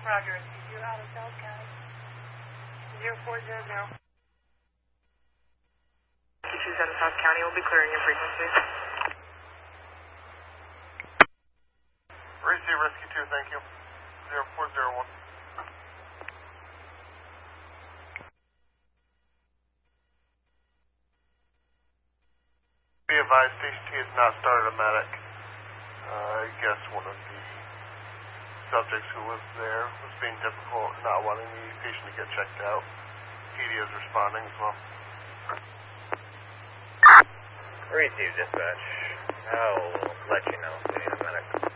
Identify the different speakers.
Speaker 1: Roger, you're out of South County. 0400.
Speaker 2: Issues out of South County will be clearing your frequency.
Speaker 3: Receive Rescue 2, thank you. 0401. Be advised, Station T has not started a medic. I guess one of the subjects who was there was being difficult, not wanting the patient to get checked out. PD is responding as well.
Speaker 4: Receive dispatch. I'll let you know if we need a medic.